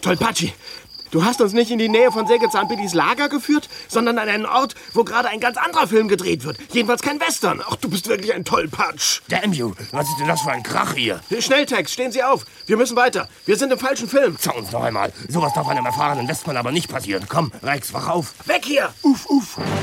Tollpatschi, du hast uns nicht in die Nähe von Sägezahnbillys Lager geführt, sondern an einen Ort, wo gerade ein ganz anderer Film gedreht wird. Jedenfalls kein Western. Ach, du bist wirklich ein Tollpatsch. Damn you, was ist denn das für ein Krach hier? Schnelltext, stehen Sie auf. Wir müssen weiter. Wir sind im falschen Film. Schau uns noch einmal. Sowas darf einem erfahrenen Westmann aber nicht passieren. Komm, Rex, wach auf. Weg hier! Uff, uff.